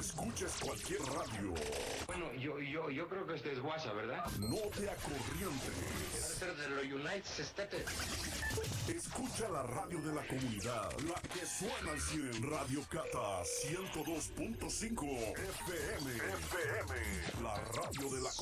escuches cualquier radio. Bueno, yo creo que este es WhatsApp, ¿verdad? No te acorrientes. Debe ser de los United States. Escucha la radio de la comunidad, la que suena al 100. Radio Cata 102.5 FM. La radio de la comunidad.